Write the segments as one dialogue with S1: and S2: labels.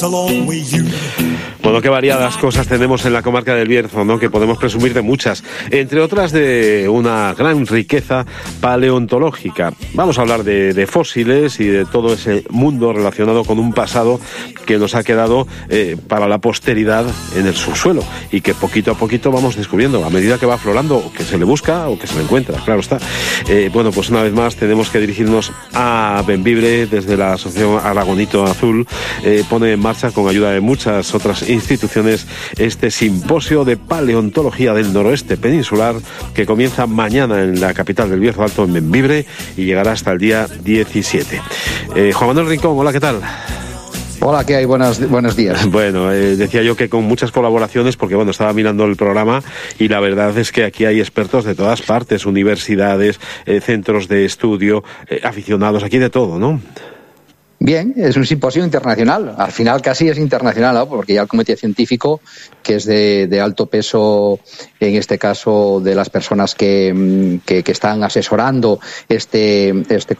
S1: Bueno, qué variadas cosas tenemos en la comarca del Bierzo, ¿no? Que podemos presumir de muchas, entre otras de una gran riqueza paleontológica. Vamos a hablar de fósiles y de todo ese mundo relacionado con un pasado que nos ha quedado para la posteridad en el subsuelo y que poquito a poquito vamos descubriendo a medida que va aflorando, o que se le busca o que se le encuentra, claro está. Bueno, pues una vez más tenemos que dirigirnos a Bembibre desde la Asociación Aragonito Azul. Pone en marcha, con ayuda de muchas otras instituciones, este simposio de paleontología del noroeste peninsular que comienza mañana en la capital del Bierzo Alto, en Bembibre, y llegará hasta el día 17. Juan Manuel Rincón, hola, ¿qué tal?
S2: Hola, ¿qué hay? Buenos días.
S1: Bueno, decía yo que con muchas colaboraciones, porque bueno, estaba mirando el programa y la verdad es que aquí hay expertos de todas partes, universidades, centros de estudio, aficionados, aquí de todo, ¿no?
S2: Bien, es un simposio internacional. Al final casi es internacional, ¿no? Porque ya el comité científico, que es de alto peso, en este caso de las personas que están asesorando este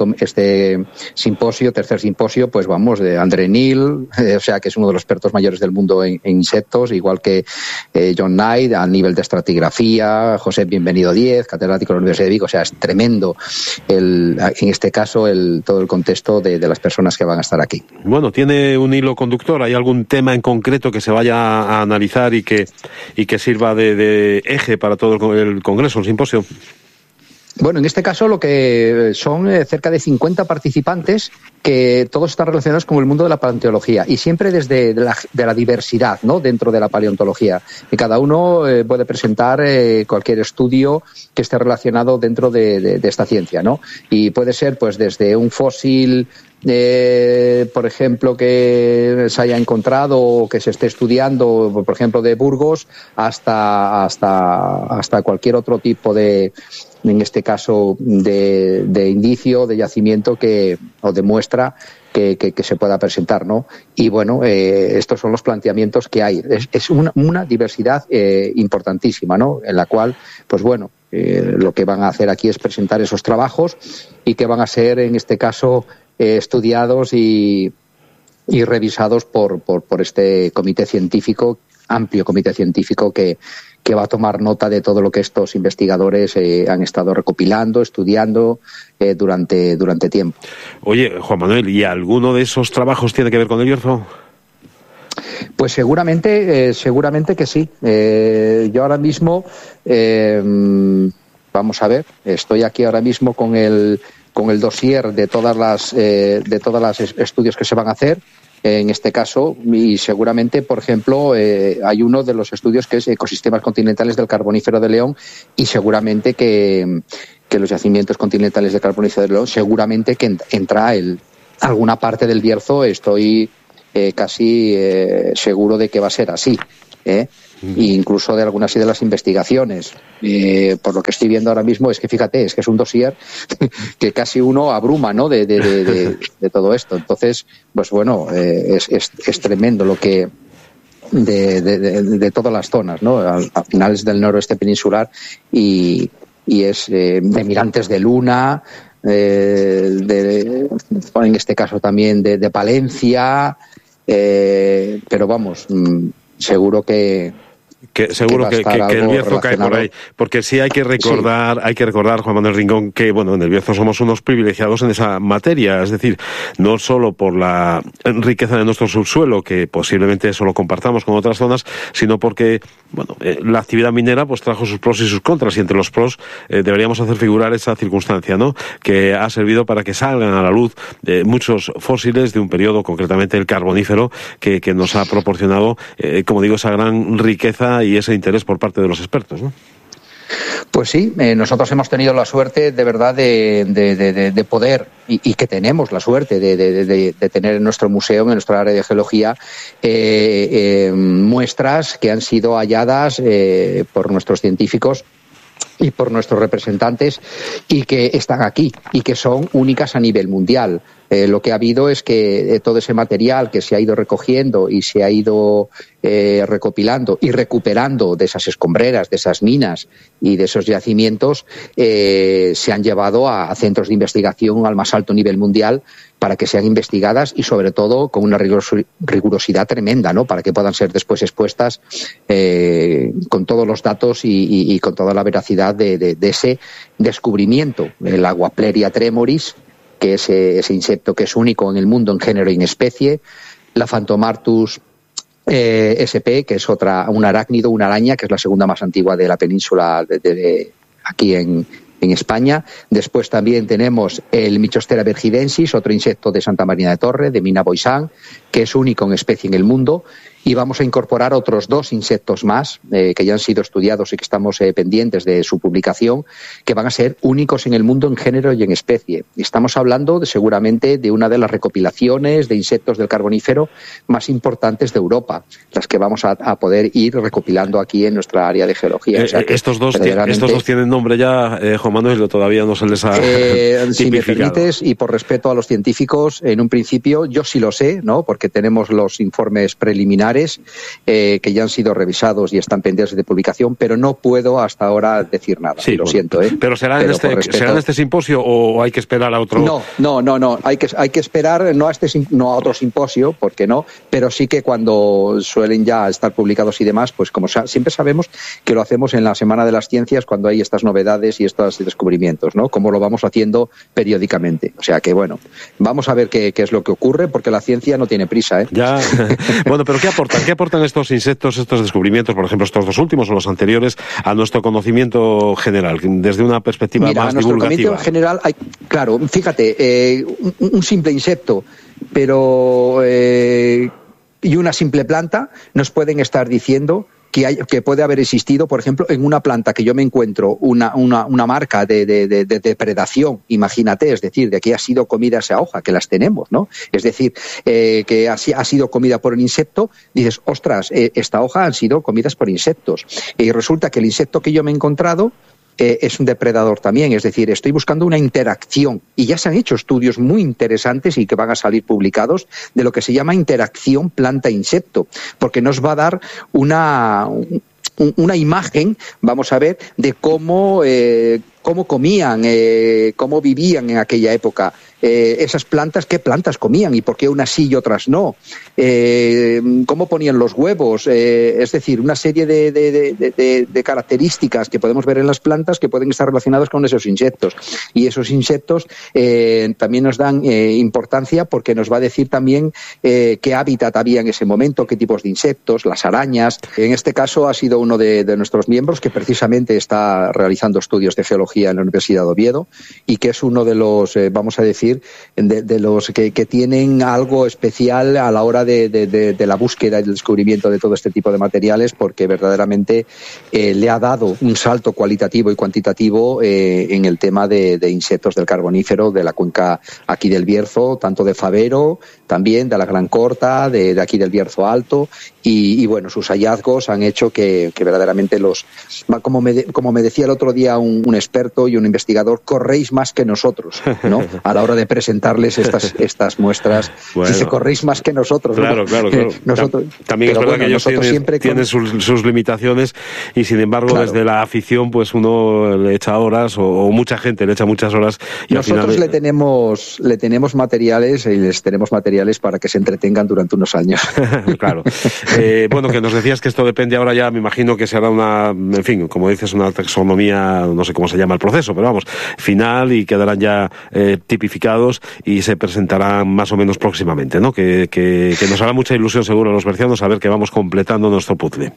S2: simposio, tercer simposio, pues vamos, de André Neil, o sea, que es uno de los expertos mayores del mundo en insectos, igual que John Knight a nivel de estratigrafía, José Bienvenido Díez, catedrático de la Universidad de Vigo. O sea, es tremendo en este caso todo el contexto de las personas que van a estar aquí.
S1: Bueno, ¿tiene un hilo conductor? ¿Hay algún tema en concreto que se vaya a analizar y que sirva de eje para todo el congreso, el simposio?
S2: Bueno, en este caso lo que son cerca de 50 participantes que todos están relacionados con el mundo de la paleontología y siempre desde la diversidad, ¿no? Dentro de la paleontología. Y cada uno puede presentar cualquier estudio que esté relacionado dentro de esta ciencia, ¿no? Y puede ser pues desde un fósil, por ejemplo, que se haya encontrado o que se esté estudiando, por ejemplo, de Burgos, hasta cualquier otro tipo de, en este caso, de indicio, de yacimiento o de muestra que se pueda presentar, ¿no? Y bueno, estos son los planteamientos que hay. Es una diversidad importantísima, ¿no? En la cual, pues bueno, lo que van a hacer aquí es presentar esos trabajos y que van a ser, en este caso, estudiados y revisados por este comité científico, amplio comité científico que va a tomar nota de todo lo que estos investigadores han estado recopilando, estudiando durante tiempo.
S1: Oye, Juan Manuel, ¿y alguno de esos trabajos tiene que ver con el Bierzo?
S2: Pues seguramente que sí. Yo ahora mismo, vamos a ver, estoy aquí ahora mismo con el dossier de todas las estudios que se van a hacer en este caso, y seguramente, por ejemplo, hay uno de los estudios que es ecosistemas continentales del Carbonífero de León, y seguramente que los yacimientos continentales del Carbonífero de León, seguramente que entra alguna parte del Bierzo. Estoy casi seguro de que va a ser así, e incluso de algunas de las investigaciones. Por lo que estoy viendo ahora mismo, es que fíjate, es que es un dossier que casi uno abruma, ¿no? de todo esto. Entonces, pues bueno, es tremendo lo que de todas las zonas, ¿no? Al final es del noroeste peninsular y es de Mirantes de Luna, en este caso también de Palencia, pero vamos, seguro que el Bierzo cae por ahí, porque sí hay que recordar, Juan Manuel Rincón, que bueno, en el Bierzo somos unos privilegiados en esa materia, es decir, no solo por la riqueza de nuestro subsuelo, que posiblemente eso lo compartamos con otras zonas, sino porque bueno, la actividad minera pues trajo sus pros y sus contras, y entre los pros deberíamos hacer figurar esa circunstancia, ¿no? Que ha servido para que salgan a la luz muchos fósiles de un periodo, concretamente el Carbonífero, que nos ha proporcionado, como digo, esa gran riqueza y ese interés por parte de los expertos, ¿no? Pues sí, nosotros hemos tenido la suerte de verdad de poder, y que tenemos la suerte de tener en nuestro museo, en nuestra área de geología, muestras que han sido halladas por nuestros científicos y por nuestros representantes, y que están aquí y que son únicas a nivel mundial. Lo que ha habido es que todo ese material que se ha ido recogiendo y se ha ido recopilando y recuperando de esas escombreras, de esas minas y de esos yacimientos, se han llevado a centros de investigación al más alto nivel mundial para que sean investigadas y, sobre todo, con una rigurosidad tremenda, ¿no? Para que puedan ser después expuestas con todos los datos y con toda la veracidad de ese descubrimiento. El Aguapleria tremoris, que es ese insecto que es único en el mundo en género y en especie, la Phantomartus sp, que es un arácnido, una araña, que es la segunda más antigua de la península aquí en España. Después también tenemos el Mycostera virgidensis, otro insecto de Santa Marina de Torre, de Mina Boisán, que es único en especie en el mundo. Y vamos a incorporar otros 2 insectos más que ya han sido estudiados y que estamos pendientes de su publicación, que van a ser únicos en el mundo en género y en especie. Y estamos hablando seguramente de una de las recopilaciones de insectos del Carbonífero más importantes de Europa, las que vamos a poder ir recopilando aquí en nuestra área de geología. O sea,
S1: estos dos tienen nombre ya, Juan Manuel, todavía no se les ha tipificado.
S2: Si me permites, y por respeto a los científicos, en un principio yo sí lo sé, ¿no? Porque tenemos los informes preliminares que ya han sido revisados y están pendientes de publicación, pero no puedo hasta ahora decir nada. Sí, lo siento.
S1: ¿Pero será en este simposio o hay que esperar a otro?
S2: No. Hay que esperar no a otro simposio, porque no, pero sí que cuando suelen ya estar publicados y demás, pues como siempre sabemos que lo hacemos en la Semana de las Ciencias cuando hay estas novedades y estos descubrimientos, ¿no? Como lo vamos haciendo periódicamente. O sea que, bueno, vamos a ver qué es lo que ocurre, porque la ciencia no tiene prisa, ¿eh?
S1: Ya. Bueno, pero ¿qué aportan estos insectos, estos descubrimientos, por ejemplo, estos 2 últimos o los anteriores, a nuestro conocimiento general, desde una perspectiva más divulgativa?
S2: Conocimiento general, claro, fíjate, un simple insecto, pero y una simple planta nos pueden estar diciendo que puede haber existido, por ejemplo, en una planta que yo me encuentro una marca de depredación, imagínate, es decir, de que ha sido comida esa hoja, que las tenemos, ¿no? Es decir, que ha sido comida por un insecto, dices, ostras, esta hoja han sido comidas por insectos. Y resulta que el insecto que yo me he encontrado es un depredador también, es decir, estoy buscando una interacción y ya se han hecho estudios muy interesantes y que van a salir publicados de lo que se llama interacción planta-insecto, porque nos va a dar una imagen, vamos a ver, de cómo comían, cómo vivían en aquella época. Esas plantas, qué plantas comían y por qué unas sí y otras no, cómo ponían los huevos, es decir, una serie de características que podemos ver en las plantas que pueden estar relacionadas con esos insectos, y esos insectos también nos dan importancia porque nos va a decir también qué hábitat había en ese momento, qué tipos de insectos, las arañas. En este caso ha sido uno de nuestros miembros que precisamente está realizando estudios de geología en la Universidad de Oviedo y que es uno de los, vamos a decir, de los que tienen algo especial a la hora de la búsqueda y el descubrimiento de todo este tipo de materiales, porque verdaderamente le ha dado un salto cualitativo y cuantitativo en el tema de insectos del Carbonífero, de la cuenca aquí del Bierzo, tanto de Favero, también de la Gran Corta, de aquí del Bierzo Alto, y bueno, sus hallazgos han hecho que verdaderamente como me decía el otro día un experto y un investigador, corréis más que nosotros, ¿no? A la hora de presentarles estas muestras. Bueno, dice, corréis más que nosotros.
S1: Claro, ¿no? Claro.
S2: Nosotros,
S1: también es verdad que ellos tienen sus limitaciones y sin embargo desde la afición pues uno le echa horas o mucha gente le echa muchas horas. Y
S2: nosotros
S1: al final...
S2: le tenemos materiales y les tenemos materiales para que se entretengan durante unos años.
S1: Claro. Bueno, que nos decías que esto depende ahora ya, me imagino que será en fin, como dices, una taxonomía, no sé cómo se llama el proceso, pero vamos, final y quedarán ya tipificados y se presentarán más o menos próximamente, ¿no? Que nos hará mucha ilusión seguro a los bercianos saber que vamos completando nuestro puzzle.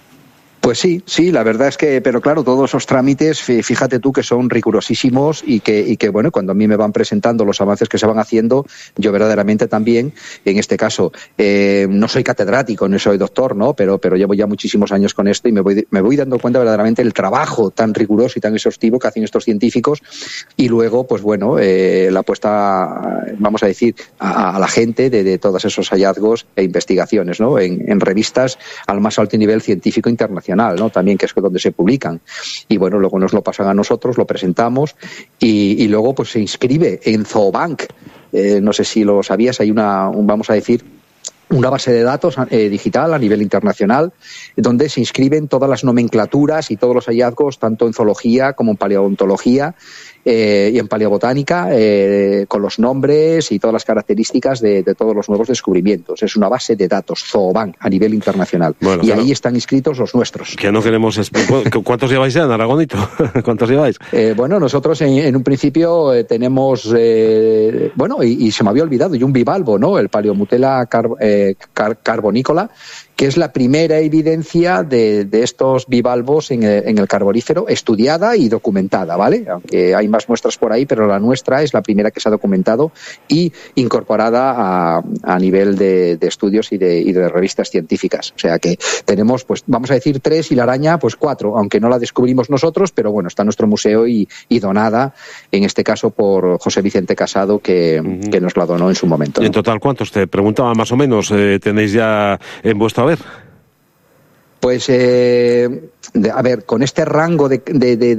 S2: Pues sí, la verdad es que, pero claro, todos esos trámites, fíjate tú que son rigurosísimos y que bueno, cuando a mí me van presentando los avances que se van haciendo, yo verdaderamente también, en este caso, no soy catedrático, no soy doctor, ¿no? Pero llevo ya muchísimos años con esto y me voy dando cuenta verdaderamente del trabajo tan riguroso y tan exhaustivo que hacen estos científicos y luego, pues bueno, la puesta, vamos a decir, a la gente de todos esos hallazgos e investigaciones, ¿no? En revistas al más alto nivel científico internacional, ¿no? También, que es donde se publican. Y bueno, luego nos lo pasan a nosotros, lo presentamos y luego pues se inscribe en Zoobank no sé si lo sabías, hay una base de datos digital a nivel internacional donde se inscriben todas las nomenclaturas y todos los hallazgos, tanto en zoología como en paleontología y en paleobotánica, con los nombres y todas las características de todos los nuevos descubrimientos. Es una base de datos, Zoobank, a nivel internacional. Bueno, y ahí están inscritos los nuestros.
S1: Que no queremos... ¿Cuántos lleváis ya en Aragonito? ¿Cuántos lleváis?
S2: Bueno, nosotros en un principio tenemos... y se me había olvidado, y un bivalvo, ¿no? El Paleomutela carbonícola, que es la primera evidencia de estos bivalvos en el Carbonífero, estudiada y documentada, ¿vale? Aunque hay más muestras por ahí, pero la nuestra es la primera que se ha documentado y incorporada a nivel de estudios y de revistas científicas. O sea que tenemos, pues vamos a decir 3 y la araña, pues 4, aunque no la descubrimos nosotros, pero bueno, está en nuestro museo y donada, en este caso por José Vicente Casado, que nos la donó en su momento, ¿no?
S1: ¿Y en total cuántos? Te preguntaba más o menos, tenéis ya en vuestro haber.
S2: Pues, a ver, con este rango de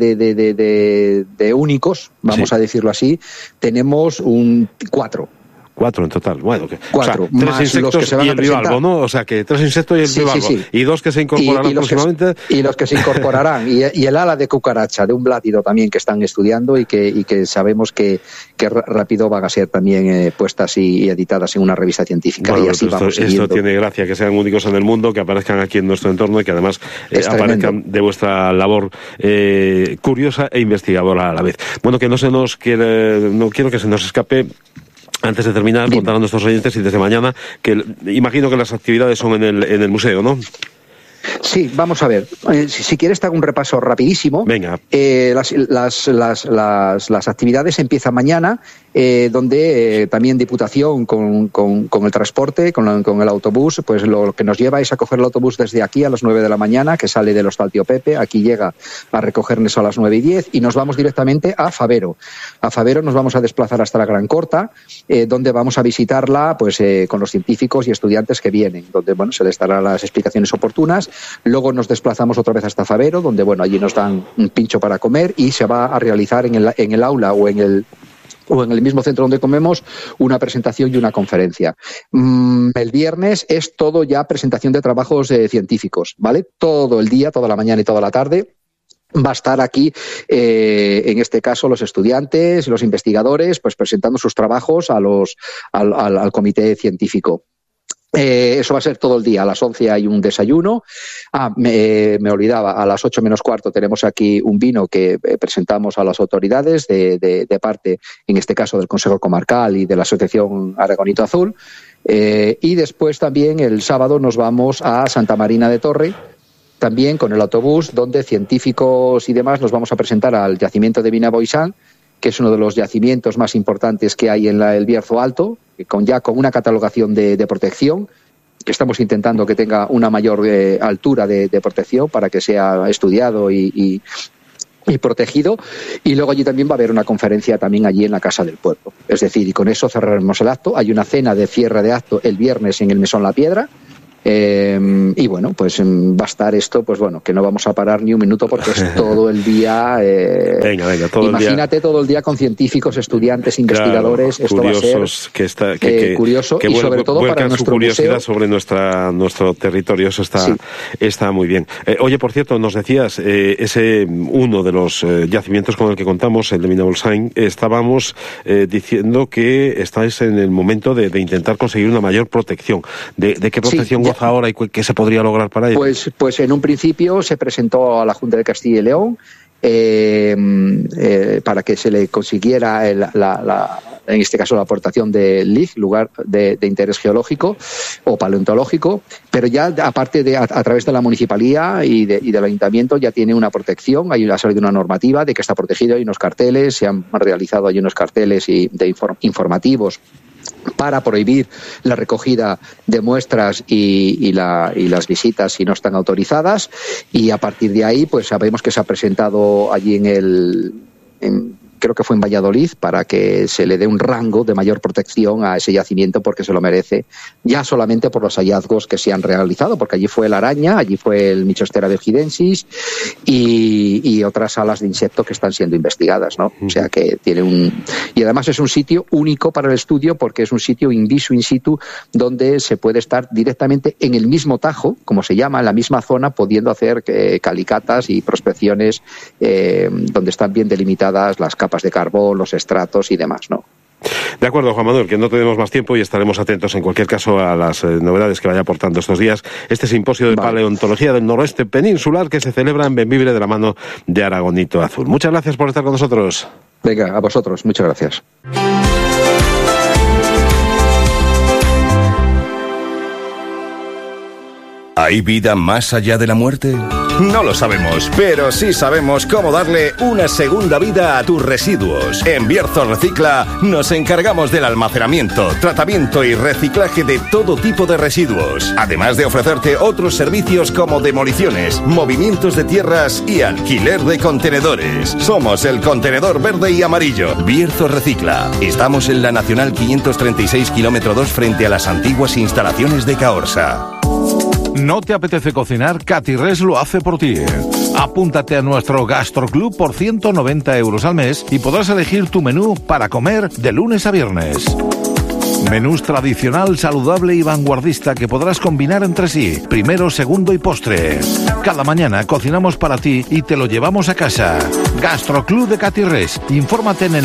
S2: únicos, vamos a decirlo así, tenemos 4.
S1: 4 en total. Bueno,
S2: 4,
S1: o sea, 3 insectos
S2: los que se van
S1: y el bivalvo, ¿no? O sea, que 3 insectos y el bivalvo. Sí. Y 2 que se incorporarán próximamente.
S2: Y los que se incorporarán. y el ala de cucaracha, de un blátido también, que están estudiando y que sabemos que rápido van a ser también puestas y editadas en una revista científica.
S1: Bueno,
S2: y así vamos
S1: esto tiene gracia, que sean únicos en el mundo, que aparezcan aquí en nuestro entorno y que además aparezcan de vuestra labor curiosa e investigadora a la vez. Bueno, que no quiero que se nos escape. Antes de terminar, contar a nuestros oyentes y desde mañana, que imagino que las actividades son en el museo, ¿no?
S2: Sí, vamos a ver. Si quieres te hago un repaso rapidísimo.
S1: Venga.
S2: Las actividades empiezan mañana, donde también Diputación con el transporte, con el autobús, pues lo que nos lleva es a coger el autobús desde aquí a las 9 de la mañana, que sale del Hostal Tío Pepe, aquí llega a recogernos a las 9:10 y nos vamos directamente a Favero. A Favero nos vamos a desplazar hasta la Gran Corta, donde vamos a visitarla pues con los científicos y estudiantes que vienen, donde bueno se les darán las explicaciones oportunas. Luego nos desplazamos otra vez hasta Favero, donde bueno allí nos dan un pincho para comer y se va a realizar en el aula o en el mismo centro donde comemos una presentación y una conferencia. El viernes es todo ya presentación de trabajos científicos, ¿vale? Todo el día, toda la mañana y toda la tarde. Va a estar aquí, en este caso, los estudiantes, los investigadores, pues presentando sus trabajos al comité científico. Eso va a ser todo el día. A las 11 hay un desayuno. Me olvidaba, a las 8 menos cuarto tenemos aquí un vino que presentamos a las autoridades de parte, en este caso, del Consejo Comarcal y de la Asociación Aragonito Azul. Y después también el sábado nos vamos a Santa Marina de Torre, también con el autobús, donde científicos y demás nos vamos a presentar al yacimiento de Vinaboisán, que es uno de los yacimientos más importantes que hay en el Bierzo Alto, con una catalogación de protección, que estamos intentando que tenga una mayor altura de protección para que sea estudiado y protegido. Y luego allí también va a haber una conferencia también allí en la Casa del Pueblo. Es decir, y con eso cerraremos el acto. Hay una cena de cierre de acto el viernes en el Mesón La Piedra. Y bueno, pues va a estar esto, pues bueno, que no vamos a parar ni un minuto porque es todo el día.
S1: Venga,
S2: imagínate todo el día con científicos, estudiantes, investigadores.
S1: Claro,
S2: esto
S1: curiosos,
S2: va a ser curioso y sobre todo para nuestro
S1: su curiosidad
S2: museo.
S1: Sobre nuestro territorio. Eso está muy bien. Oye, por cierto, nos decías ese uno de los yacimientos con el que contamos, el de Vinaboisán, estábamos diciendo que estáis en el momento de intentar conseguir una mayor protección. ¿De qué protección goza ahora y qué se podría lograr para ello?
S2: Pues en un principio se presentó a la Junta de Castilla y León para que se le consiguiera en este caso la aportación del LIG, lugar de interés geológico o paleontológico, pero ya aparte a través de la municipalidad y del ayuntamiento ya tiene una protección. Ha salido una normativa de que está protegido, hay unos carteles, se han realizado ahí unos carteles informativos para prohibir la recogida de muestras y las visitas si no están autorizadas, y a partir de ahí pues sabemos que se ha presentado allí en creo que fue en Valladolid, para que se le dé un rango de mayor protección a ese yacimiento, porque se lo merece, ya solamente por los hallazgos que se han realizado, porque allí fue la araña, allí fue el Mycostera belgidensis y otras alas de insecto que están siendo investigadas, ¿no? O sea que y además es un sitio único para el estudio, porque es un sitio in situ, donde se puede estar directamente en el mismo tajo, como se llama, en la misma zona, pudiendo hacer calicatas y prospecciones donde están bien delimitadas las capas de carbón, los estratos y demás, ¿no?
S1: De acuerdo, Juan Manuel, que no tenemos más tiempo y estaremos atentos en cualquier caso a las novedades que vaya aportando estos días este simposio de paleontología del noroeste peninsular que se celebra en Bembibre de la mano de Aragonito Azul. Muchas gracias por estar con nosotros.
S2: Venga, a vosotros, muchas gracias.
S3: ¿Hay vida más allá de la muerte? No lo sabemos, pero sí sabemos cómo darle una segunda vida a tus residuos. En Bierzo Recicla nos encargamos del almacenamiento, tratamiento y reciclaje de todo tipo de residuos, además de ofrecerte otros servicios como demoliciones, movimientos de tierras y alquiler de contenedores. Somos el contenedor verde y amarillo. Bierzo Recicla. Estamos en la Nacional 536 km 2 frente a las antiguas instalaciones de Caorsa.
S4: ¿No te apetece cocinar? Catirres lo hace por ti. Apúntate a nuestro Gastroclub por 190 euros al mes y podrás elegir tu menú para comer de lunes a viernes. Menús tradicional, saludable y vanguardista que podrás combinar entre sí, primero, segundo y postre. Cada mañana cocinamos para ti y te lo llevamos a casa. Gastroclub de Catirres. Infórmate en el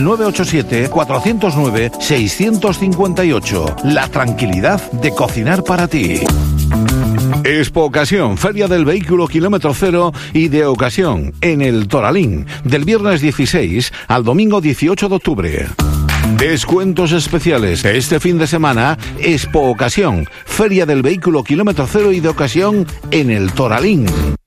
S4: 987-409-658. La tranquilidad de cocinar para ti. Expo Ocasión, Feria del Vehículo Kilómetro Cero y de Ocasión, en el Toralín, del viernes 16 al domingo 18 de octubre. Descuentos especiales este fin de semana, Expo Ocasión, Feria del Vehículo Kilómetro Cero y de Ocasión en el Toralín.